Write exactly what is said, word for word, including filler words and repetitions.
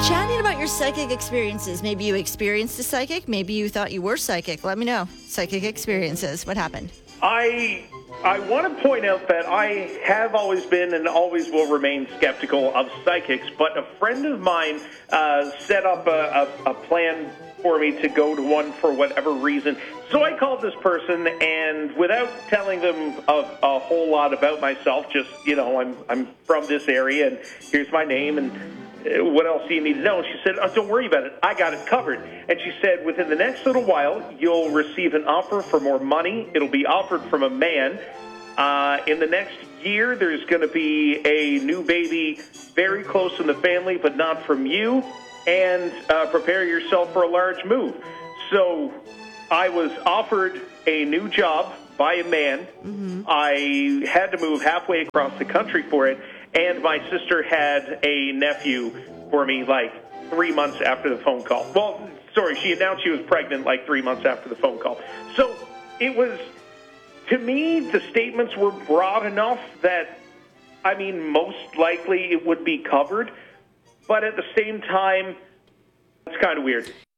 Chatting about your psychic experiences. Maybe you experienced a psychic. Maybe you thought you were psychic. Let me know. Psychic experiences. What happened? I I want to point out that I have always been and always will remain skeptical of psychics, but a friend of mine uh, set up a, a, a plan for me to go to one for whatever reason. So I called this person, and without telling them a, a whole lot about myself, just, you know, I'm I'm from this area, and here's my name, and uh, what else do you need to know? And she said, oh, don't worry about it. I got it covered. And she said, within the next little while, you'll receive an offer for more money. It'll be offered from a man. Uh, in the next year, there's going to be a new baby very close in the family, but not from you. And uh, prepare yourself for a large move. So I was offered a new job by a man. Mm-hmm. I had to move halfway across the country for it. And my sister had a nephew for me like three months after the phone call. Well, sorry, she announced she was pregnant like three months after the phone call. So it was, to me, the statements were broad enough that, I mean, most likely it would be covered. But at the same time, it's kind of weird.